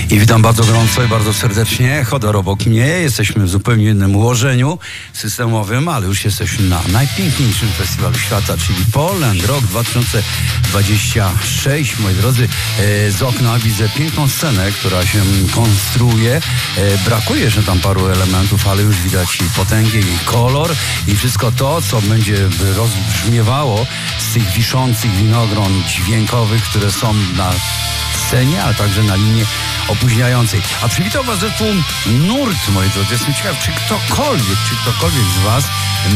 I witam bardzo gorąco i bardzo serdecznie. Chodor obok mnie. Jesteśmy w zupełnie innym ułożeniu systemowym, ale już jesteśmy na najpiękniejszym festiwalu świata, czyli Poland Rock 2026. Moi drodzy, z okna widzę piękną scenę, która się konstruuje. Brakuje jeszcze tam paru elementów, ale już widać jej potęgę, jej kolor i wszystko to, co będzie rozbrzmiewało z tych wiszących winogron dźwiękowych, które są na scenie, ale także na linii opóźniającej. A przywitał was zespół Nurt, moi drodzy. Jestem ciekaw, czy ktokolwiek z was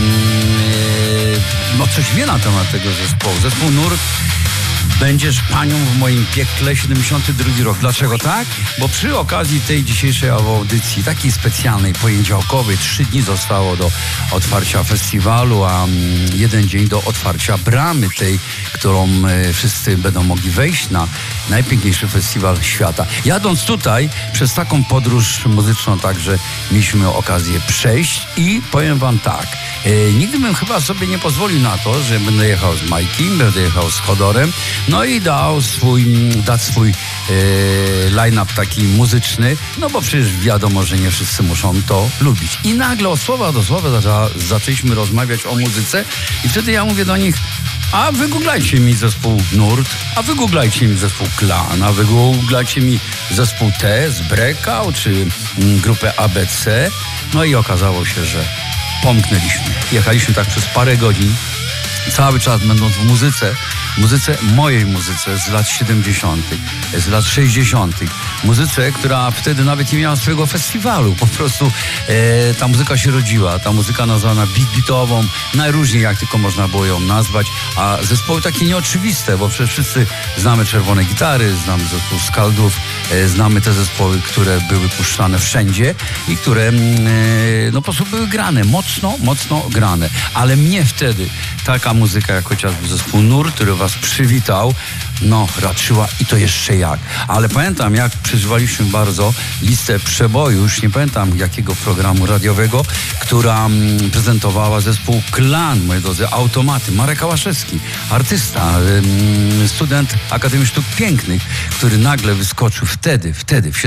coś wie na temat tego zespołu. Zespół Nurt Będziesz panią w moim piekle, 72 rok. Dlaczego tak? Bo przy okazji tej dzisiejszej audycji, takiej specjalnej, poniedziałkowej, 3 dni zostało do otwarcia festiwalu, a 1 dzień do otwarcia bramy tej, którą wszyscy będą mogli wejść na najpiękniejszy festiwal świata. Jadąc tutaj, przez taką podróż muzyczną także mieliśmy okazję przejść i powiem wam tak, nigdy bym chyba sobie nie pozwolił na to, że będę jechał z Majkiem, będę jechał z Chodorem, no i dać swój line-up taki muzyczny, no bo przecież wiadomo, że nie wszyscy muszą to lubić. I nagle od słowa do słowa zaczęliśmy rozmawiać o muzyce i wtedy ja mówię do nich: a wygooglajcie mi zespół Nurt, a wygooglajcie mi zespół Klan, a wygooglajcie mi zespół Test, Breakout czy grupę ABC. No i okazało się, że pomknęliśmy. Jechaliśmy tak przez parę godzin, cały czas będąc w mojej muzyce z lat 70., z lat 60., muzyce, która wtedy nawet nie miała swojego festiwalu. Po prostu ta muzyka się rodziła, ta muzyka nazwana beatową, najróżniej jak tylko można było ją nazwać, a zespoły takie nieoczywiste, bo przecież wszyscy znamy Czerwone Gitary, znamy zespół Skaldów, znamy te zespoły, które były puszczane wszędzie i które po prostu były grane, mocno grane. Ale mnie wtedy taka muzyka, jak chociażby zespół Nurt, który was przywitał, raczyła i to jeszcze jak. Ale pamiętam, jak przeżywaliśmy bardzo listę przeboju, już nie pamiętam jakiego programu radiowego, która prezentowała zespół Klan, moi drodzy, Automaty. Marek Ałaszewski, artysta, student Akademii Sztuk Pięknych, który nagle wyskoczył wtedy, w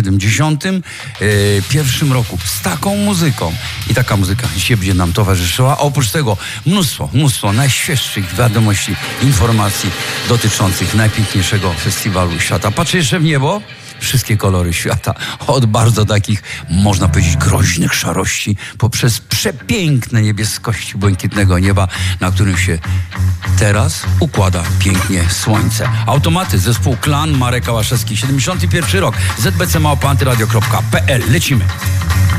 71 roku z taką muzyką. I taka muzyka dzisiaj będzie nam towarzyszyła. A oprócz tego mnóstwo najświeższych wiadomości, informacji dotyczących najpiękniejszego festiwalu świata. Patrzę jeszcze w niebo. Wszystkie kolory świata, od bardzo takich, można powiedzieć, groźnych szarości, poprzez przepiękne niebieskości błękitnego nieba, na którym się teraz układa pięknie słońce. Automaty, zespół Klan, Marek Ałaszewski, 71 rok, zbc@antyradio.pl. Lecimy.